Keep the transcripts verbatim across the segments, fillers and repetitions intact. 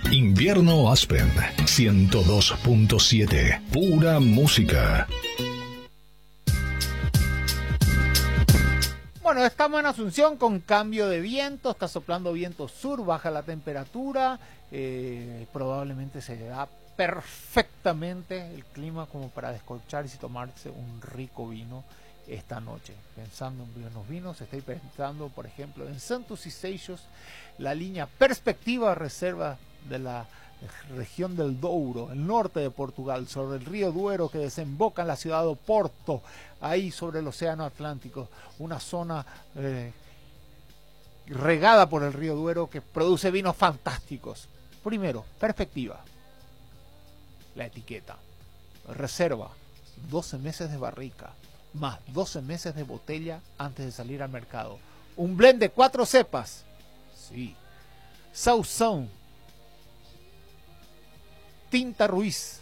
Invierno Aspen ciento dos punto siete. Pura música. Bueno, estamos en Asunción con cambio de viento, está soplando viento sur, baja la temperatura, eh, probablemente se da perfectamente el clima como para descorcharse y tomarse un rico vino esta noche. Pensando en buenos vinos, estoy pensando, por ejemplo, en Santos y Seixos, la línea Perspectiva Reserva de la región del Douro, el norte de Portugal, sobre el río Duero que desemboca en la ciudad de Oporto, ahí sobre el océano Atlántico, una zona eh, regada por el río Duero que produce vinos fantásticos. Primero, Perspectiva, la etiqueta, reserva, doce meses de barrica, más doce meses de botella antes de salir al mercado. Un blend de cuatro cepas, sí, Sauzón, Tinta Ruiz.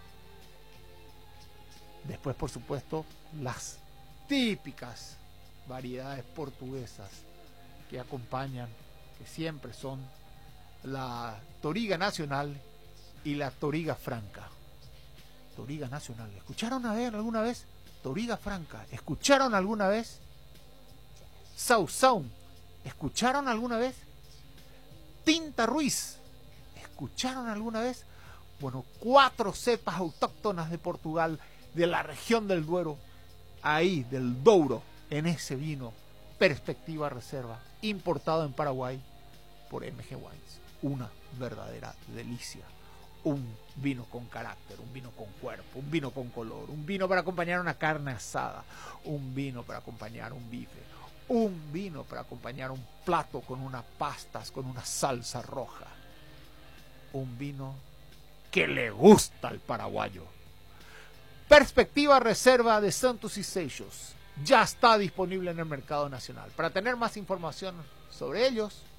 Después, por supuesto, las típicas variedades portuguesas que acompañan, que siempre son la Toriga Nacional y la Toriga Franca. Toriga Nacional. ¿Escucharon a ver alguna vez? Toriga Franca. ¿Escucharon alguna vez? Sauzón. ¿Escucharon alguna vez? Tinta Ruiz. ¿Escucharon alguna vez? Bueno, cuatro cepas autóctonas de Portugal, de la región del Duero, ahí, del Douro, en ese vino, Perspectiva Reserva, importado en Paraguay por M G Wines. Una verdadera delicia. Un vino con carácter, un vino con cuerpo, un vino con color, un vino para acompañar una carne asada, un vino para acompañar un bife, un vino para acompañar un plato con unas pastas, con una salsa roja. Un vino que le gusta al paraguayo. Perspectiva Reserva de Santos y Seixos ya está disponible en el mercado nacional. Para tener más información sobre ellos,